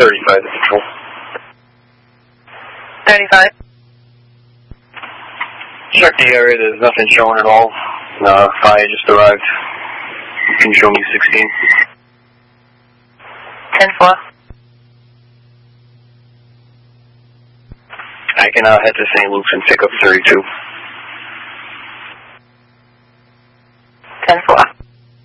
35 to control. 35. Check the area, there's nothing showing at all. Fire just arrived. You can show me 16. 10-4. I can head to St. Luke's and pick up 32. 10-4.